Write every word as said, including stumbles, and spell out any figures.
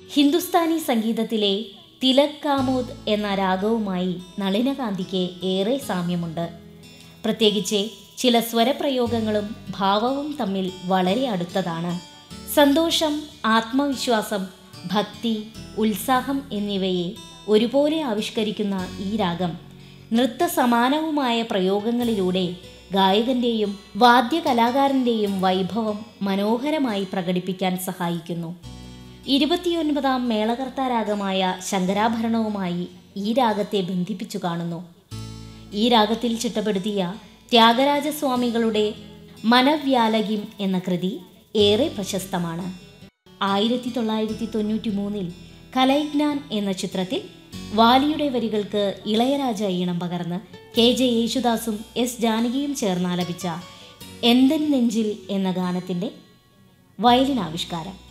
ഹിന്ദുസ്ഥാനി സംഗീതത്തിലെ തിലക് കാമോദ് എന്ന രാഗവുമായി നളിനകാന്തിക്ക് ഏറെ സാമ്യമുണ്ട്. പ്രത്യേകിച്ച് ചില സ്വരപ്രയോഗങ്ങളും ഭാവവും തമ്മിൽ വളരെ അടുത്തതാണ്. സന്തോഷം, ആത്മവിശ്വാസം, ഭക്തി, ഉത്സാഹം എന്നിവയെ ഒരുപോലെ ആവിഷ്കരിക്കുന്ന ഈ രാഗം നൃത്തസമാനവുമായ പ്രയോഗങ്ങളിലൂടെ ഗായകന്റെയും വാദ്യകലാകാരൻ്റെയും വൈഭവം മനോഹരമായി പ്രകടിപ്പിക്കാൻ സഹായിക്കുന്നു. ഇരുപത്തിയൊൻപതാം മേളകർത്താരാഗമായ ശങ്കരാഭരണവുമായി ഈ രാഗത്തെ ബന്ധിപ്പിച്ചു കാണുന്നു. ഈ രാഗത്തിൽ ചിട്ടപ്പെടുത്തിയ ത്യാഗരാജസ്വാമികളുടെ മനവ്യാലകിം എന്ന കൃതി ഏറെ പ്രശസ്തമാണ്. ആയിരത്തി തൊള്ളായിരത്തി തൊണ്ണൂറ്റി മൂന്നിൽ കലൈഗ്നാൻ എന്ന ചിത്രത്തിൽ വാലിയുടെ വരികൾക്ക് ഇളയരാജ ഈണം പകർന്ന് കെ ജെ യേശുദാസും എസ് ജാനകിയും ചേർന്നാലപിച്ച എന്തൻ നെഞ്ചിൽ എന്ന ഗാനത്തിൻ്റെ വയലിൻ ആവിഷ്കാരം.